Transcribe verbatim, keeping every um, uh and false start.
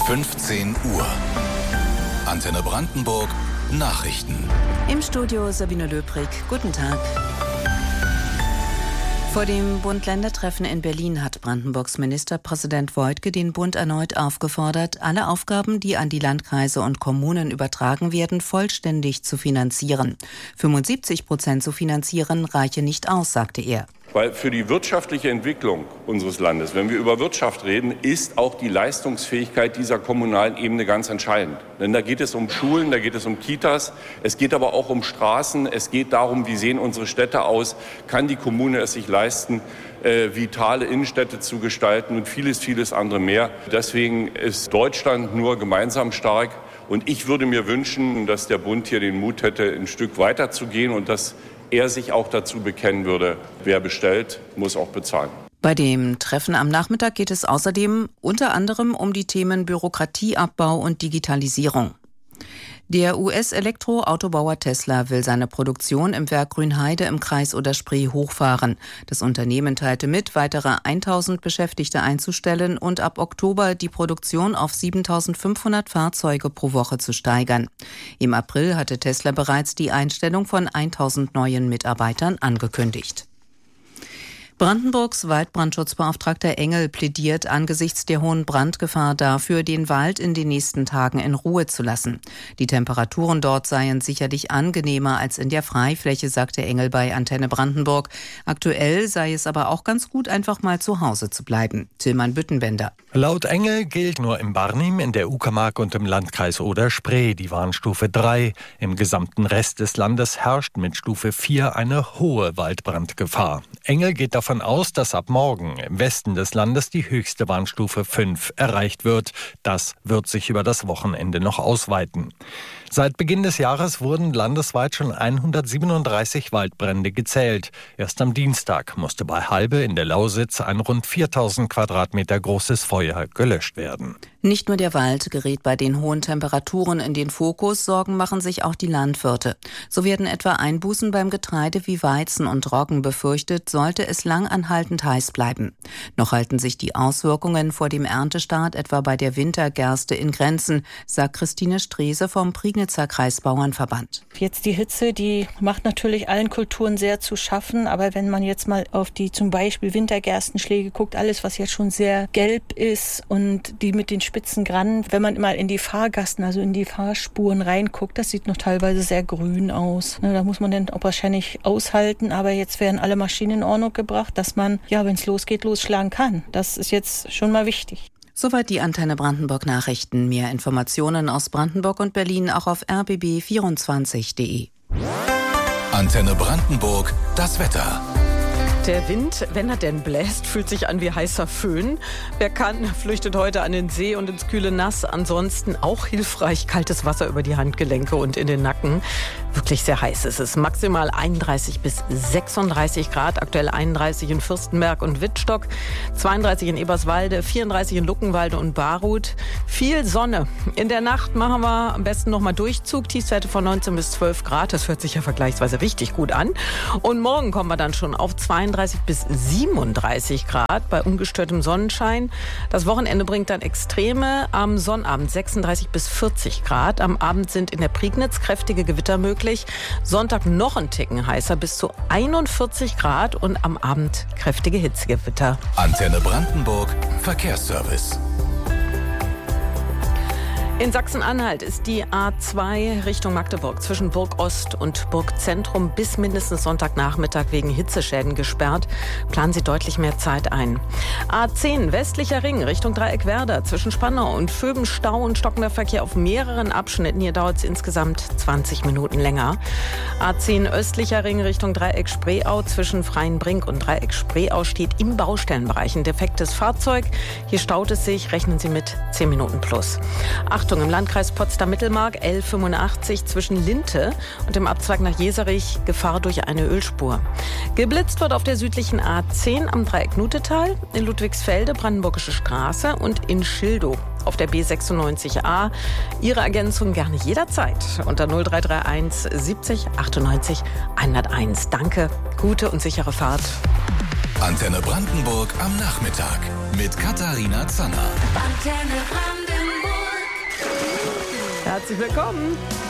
fünfzehn Uhr. Antenne Brandenburg Nachrichten. Im Studio Sabine Löbrig. Guten Tag. Vor dem Bund-Länder-Treffen in Berlin hat Brandenburgs Ministerpräsident Woidke den Bund erneut aufgefordert, alle Aufgaben, die an die Landkreise und Kommunen übertragen werden, vollständig zu finanzieren. fünfundsiebzig Prozent zu finanzieren reiche nicht aus, sagte er. Weil für die wirtschaftliche Entwicklung unseres Landes, wenn wir über Wirtschaft reden, ist auch die Leistungsfähigkeit dieser kommunalen Ebene ganz entscheidend. Denn da geht es um Schulen, da geht es um Kitas, es geht aber auch um Straßen, es geht darum, wie sehen unsere Städte aus, kann die Kommune es sich leisten, äh, vitale Innenstädte zu gestalten und vieles, vieles andere mehr. Deswegen ist Deutschland nur gemeinsam stark. Und ich würde mir wünschen, dass der Bund hier den Mut hätte, ein Stück weiter zu gehen und dass er sich auch dazu bekennen würde, wer bestellt, muss auch bezahlen. Bei dem Treffen am Nachmittag geht es außerdem unter anderem um die Themen Bürokratieabbau und Digitalisierung. Der U S-Elektroautobauer Tesla will seine Produktion im Werk Grünheide im Kreis Oder-Spree hochfahren. Das Unternehmen teilte mit, weitere tausend Beschäftigte einzustellen und ab Oktober die Produktion auf siebentausendfünfhundert Fahrzeuge pro Woche zu steigern. Im April hatte Tesla bereits die Einstellung von tausend neuen Mitarbeitern angekündigt. Brandenburgs Waldbrandschutzbeauftragter Engel plädiert angesichts der hohen Brandgefahr dafür, den Wald in den nächsten Tagen in Ruhe zu lassen. Die Temperaturen dort seien sicherlich angenehmer als in der Freifläche, sagte Engel bei Antenne Brandenburg. Aktuell sei es aber auch ganz gut, einfach mal zu Hause zu bleiben. Tillmann Büttenbender. Laut Engel gilt nur in Barnim, in der Uckermark und im Landkreis Oder-Spree die Warnstufe drei. Im gesamten Rest des Landes herrscht mit Stufe vier eine hohe Waldbrandgefahr. Engel geht davon aus, dass ab morgen im Westen des Landes die höchste Warnstufe fünf erreicht wird. Das wird sich über das Wochenende noch ausweiten. Seit Beginn des Jahres wurden landesweit schon hundertsiebenunddreißig Waldbrände gezählt. Erst am Dienstag musste bei Halbe in der Lausitz ein rund viertausend Quadratmeter großes Feuer gelöscht werden. Nicht nur der Wald gerät bei den hohen Temperaturen in den Fokus, Sorgen machen sich auch die Landwirte. So werden etwa Einbußen beim Getreide wie Weizen und Roggen befürchtet, sollte es lang anhaltend heiß bleiben. Noch halten sich die Auswirkungen vor dem Erntestart etwa bei der Wintergerste in Grenzen, sagt Christine Strese vom Prignitzer Kreisbauernverband. Jetzt die Hitze, die macht natürlich allen Kulturen sehr zu schaffen, aber wenn man jetzt mal auf die zum Beispiel Wintergerstenschläge guckt, alles was jetzt schon sehr gelb ist und die mit den spitzen Grannen, wenn man mal in die Fahrgassen, also in die Fahrspuren reinguckt, das sieht noch teilweise sehr grün aus. Da muss man dann auch wahrscheinlich aushalten, aber jetzt werden alle Maschinen in Ordnung gebracht, dass man, ja, wenn es losgeht, losschlagen kann. Das ist jetzt schon mal wichtig. Soweit die Antenne Brandenburg Nachrichten. Mehr Informationen aus Brandenburg und Berlin auch auf r b b vierundzwanzig punkt de. Antenne Brandenburg, das Wetter. Der Wind, wenn er denn bläst, fühlt sich an wie heißer Föhn. Wer kann, flüchtet heute an den See und ins kühle Nass. Ansonsten auch hilfreich kaltes Wasser über die Handgelenke und in den Nacken. Wirklich sehr heiß ist es. Maximal einunddreißig bis sechsunddreißig Grad. Aktuell einunddreißig in Fürstenberg und Wittstock, zweiunddreißig in Eberswalde, vierunddreißig in Luckenwalde und Barut. Viel Sonne. In der Nacht machen wir am besten nochmal Durchzug. Tiefstwerte von neunzehn bis zwölf Grad. Das hört sich ja vergleichsweise richtig gut an. Und morgen kommen wir dann schon auf zweiunddreißig bis siebenunddreißig Grad bei ungestörtem Sonnenschein. Das Wochenende bringt dann Extreme. Am Sonnabend sechsunddreißig bis vierzig Grad. Am Abend sind in der Prignitz kräftige Gewitter möglich. Sonntag noch ein Ticken heißer, bis zu einundvierzig Grad und am Abend kräftige Hitzegewitter. Antenne Brandenburg Verkehrsservice. In Sachsen-Anhalt ist die A zwei Richtung Magdeburg zwischen Burg Ost und Burg Zentrum bis mindestens Sonntagnachmittag wegen Hitzeschäden gesperrt. Planen Sie deutlich mehr Zeit ein. A zehn westlicher Ring Richtung Dreieckwerder zwischen Spandau und Vöben Stau und stockender Verkehr auf mehreren Abschnitten. Hier dauert es insgesamt zwanzig Minuten länger. A zehn östlicher Ring Richtung Dreieck Spreeau zwischen Freienbrink und Dreieck Spreeau steht im Baustellenbereich ein defektes Fahrzeug. Hier staut es sich, rechnen Sie mit zehn Minuten plus. Achtung, im Landkreis Potsdam-Mittelmark L fünfundachtzig zwischen Linte und dem Abzweig nach Jeserich Gefahr durch eine Ölspur. Geblitzt wird auf der südlichen A zehn am Dreieck Nutetal, in Ludwigsfelde Brandenburgische Straße und in Schildow auf der B sechsundneunzig a. Ihre Ergänzung gerne jederzeit unter null drei drei eins siebzig achtundneunzig hunderteins. Danke, gute und sichere Fahrt. Antenne Brandenburg am Nachmittag mit Katharina Zanner. Antenne Brandenburg. Herzlich willkommen.